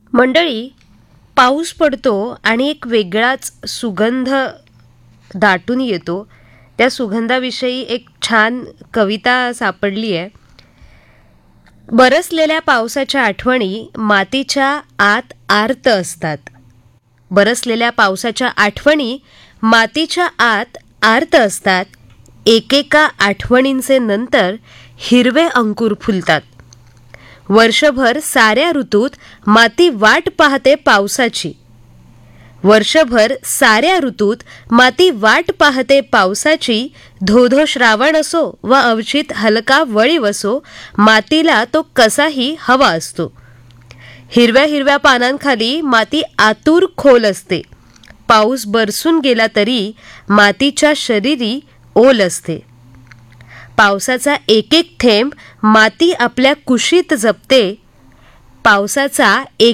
मंडळी, पाऊस पडतो आणि एक वेगळाच सुगंध दाटून येतो. त्या सुगंधाविषयी एक छान कविता सापडली आहे. बरसलेल्या पावसाच्या आठवणी मातीच्या आत आर्त असतात. बरसलेल्या पावसाच्या आठवणी मातीच्या आत आर्त असतात. एकेका आठवणींचे नंतर हिरवे अंकुर फुलतात. वर्षभर साऱ्या ऋतूत माती वाट पाहते पावसाची. वर्षभर साऱ्या ऋतूत माती वाट पाहते पावसाची. धोधो श्रावण असो व अवचित हलका वळीव असो, मातीला तो कसाही हवा असतो. हिरव्या हिरव्या पानांखाली माती आतुर खोल असते. पाऊस बरसून गेला तरी मातीच्या शरीरी ओल असते. पावसाचा एक एक थेंब माती आपल्या कुशीत जपते. पावसाचा एक